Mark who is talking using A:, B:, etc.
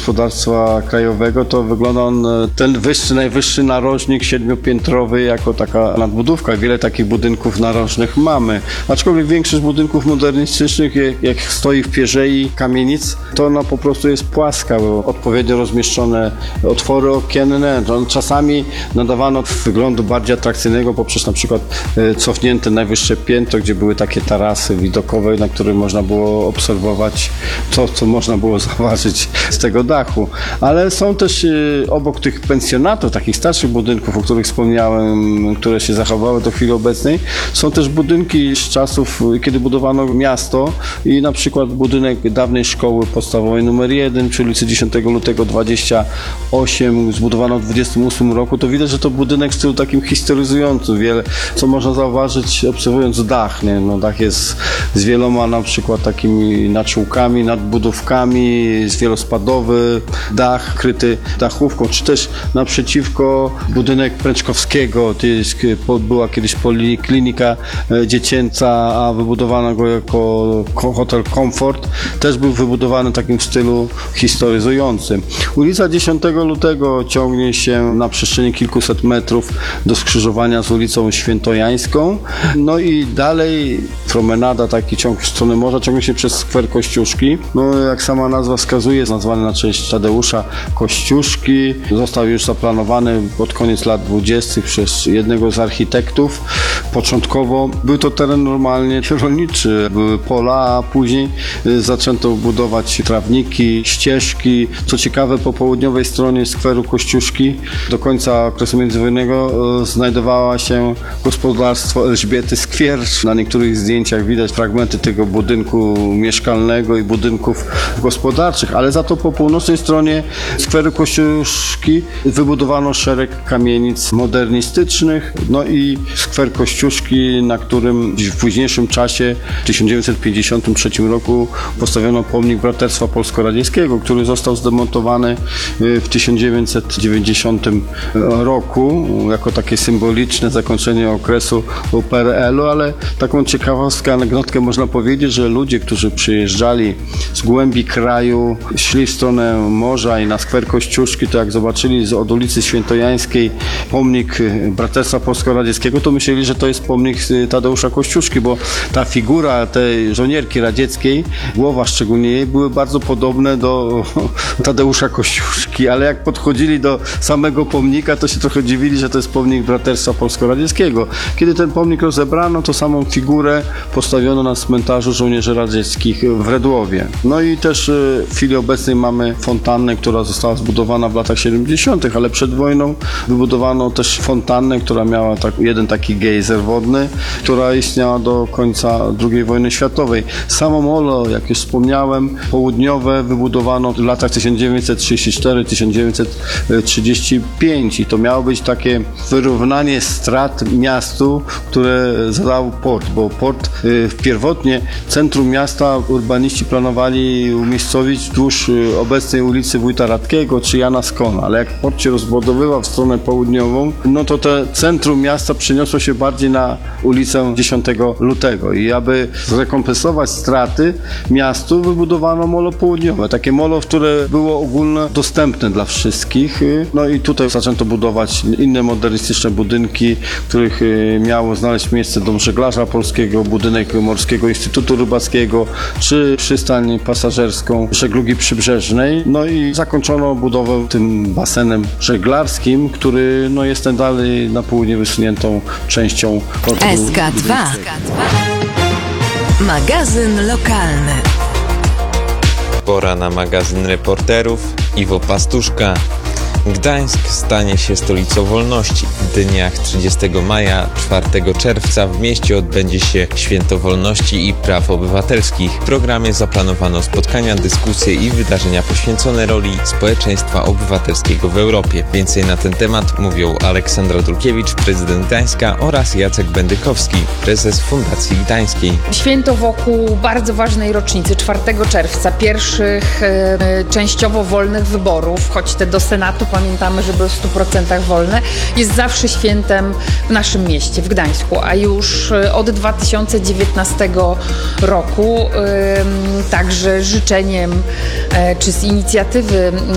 A: gospodarstwa krajowego, to wygląda on, ten najwyższy narożnik 7-piętrowy, jako taka nadbudówka. Wiele takich budynków narożnych mamy. Aczkolwiek większość budynków modernistycznych, jak stoi w pierzei kamienic, to ona po prostu jest płaska, bo odpowiednio rozmieszczone otwory okienne. Czasami nadawano wyglądu bardziej atrakcyjnego poprzez na przykład cofnięte najwyższe piętro, gdzie były takie tarasy widokowe, na których można było obserwować to, co można było zauważyć z tego dachu. Ale są też obok tych pensjonatów, takich starszych budynków, o których wspomniałem, które się zachowały do chwili obecnej, są też budynki z czasów, kiedy budowano miasto i na przykład budynek dawnej szkoły podstawowej nr 1 przy ulicy 10 lutego 28, zbudowano w 28 roku, to widać, że to budynek w stylu takim historyzującym. Wiele, co można zauważyć, obserwując dach. Nie? No, dach jest z wieloma na przykład takimi naczółkami, nadbudówkami, jest wielospadowy dach kryty dachówką, czy też naprzeciwko budynek Pręczkowskiego. Była kiedyś poliklinika dziecięca, a wybudowano go jako hotel Komfort. Też był wybudowany w takim stylu historyzującym. Ulica 10 lutego ciągnie się na przestrzeni kilkuset metrów do skrzyżowania z ulicą Świętojańską. No i dalej promenada, taki ciąg w stronę morza, ciągnie się przez skwer Kościuszki. No, jak sama nazwa wskazuje, jest nazwany na cześć Tadeusza Kościuszki. Został już zaplanowany pod koniec lat 20. przez jednego z architektów. Początkowo był to teren normalnie rolniczy, były pola, a później zaczęto budować trawniki, ścieżki. Co ciekawe, po południowej stronie skweru Kościuszki do końca okresu międzywojennego znajdowała się gospodarstwo Elżbiety Skwiercz. Na niektórych zdjęciach widać fragmenty tego budynku mieszkalnego i budynków gospodarczych, ale za to po północnej stronie skweru Kościuszki wybudowano szereg kamienic modernistycznych, no i skwer Kościuszki, na którym w późniejszym czasie, w 1953 roku postawiono pomnik Braterstwa Polsko-Radzieckiego, który został zdemontowany w 1990 roku jako takie symboliczne zakończenie okresu PRL-u, ale taką ciekawostkę, anegdotkę można powiedzieć, że ludzie, którzy przyjeżdżali z głębi kraju, szli w stronę morza i na skwer Kościuszki, to jak zobaczyli od ulicy Świętojańskiej pomnik Braterstwa Polsko-Radzieckiego, to myśleli, że to jest pomnik Tadeusza Kościuszki, bo ta figura tej żołnierki radzieckiej, głowa szczególnie jej, były bardzo podobne do Tadeusza Kościuszki, ale jak podchodzili do samego pomnika, to się trochę dziwili, że to jest pomnik Braterstwa Polsko-Radzieckiego. Kiedy ten pomnik rozebrano, to samą figurę postawiono na cmentarzu żołnierzy radzieckich w Redłowie. No i też w chwili obecnej mamy fontannę, która została zbudowana w latach 70., ale przed wojną wybudowano też fontannę, która miała jeden taki gejzer wodny, która istniała do końca II wojny światowej. Samo molo, jak już wspomniałem, południowe wybudowano w latach 1934-1935 i to miało być takie wyrównanie strat miastu, które zadał port, bo port pierwotnie centrum miasta urbaniści planowali umiejscowić wzdłuż obecnej ulicy Wójta Radkiego czy Jana Skona, ale jak port się rozbudowywał w stronę południową, no to te centrum miasta przeniosło się bardziej na ulicę 10 lutego i aby zrekompensować straty miastu, wybudowano molo południowe, takie molo, które było ogólnodostępne dla wszystkich. No i tutaj zaczęto budować inne modernistyczne budynki, w których miało znaleźć miejsce dom żeglarza polskiego, budynek Morskiego Instytutu Rybackiego, czy przystań pasażerską żeglugi przybrzeżnej. No i zakończono budowę tym basenem żeglarskim, który no, jest dalej na południe wysuniętą częścią portu.
B: SK2. Magazyn lokalny.
C: Pora na magazyn reporterów. Iwo Pastuszka. Gdańsk stanie się stolicą wolności. W dniach 30 maja, 4 czerwca w mieście odbędzie się Święto Wolności i Praw Obywatelskich. W programie zaplanowano spotkania, dyskusje i wydarzenia poświęcone roli społeczeństwa obywatelskiego w Europie. Więcej na ten temat mówią Aleksandra Dulkiewicz, prezydent Gdańska, oraz Jacek Bendykowski, prezes Fundacji Gdańskiej.
D: Święto wokół bardzo ważnej rocznicy, 4 czerwca, pierwszych częściowo wolnych wyborów, choć te do Senatu pamiętamy, że były w 100% wolne, jest zawsze świętem w naszym mieście, w Gdańsku, a już od 2019 roku także życzeniem czy z inicjatywy